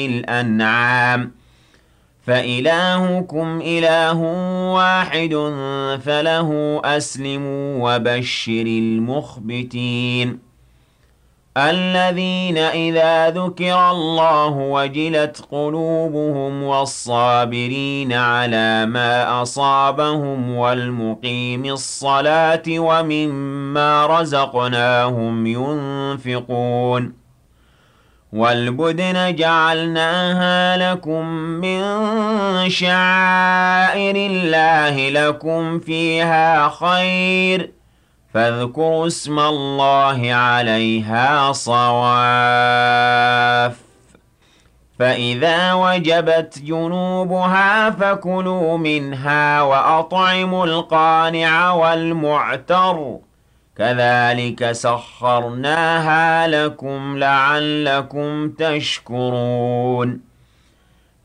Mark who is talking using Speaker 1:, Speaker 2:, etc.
Speaker 1: الأنعام فإلهكم إله واحد فله أسلموا وبشر المخبتين الذين إذا ذكر الله وجلت قلوبهم والصابرين على ما أصابهم والمقيم الصلاة ومما رزقناهم ينفقون والبدن جعلناها لكم من شعائر الله لكم فيها خير فاذكروا اسم الله عليها صواف فإذا وجبت جنوبها فكلوا منها وأطعموا القانع والمعتر كذلك سخرناها لكم لعلكم تشكرون